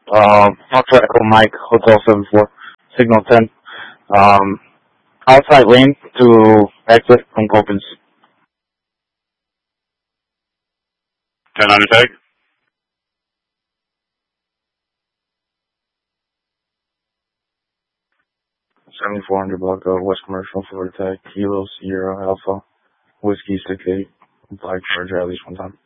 Alpha Echo Mike, Hotel 74, Signal 10. Outside lane to exit from Copens. 10 on your tag. 7400 block of West Commercial for attack, Kilo Sierra Alpha, Whiskey 68, applied charge at least one time.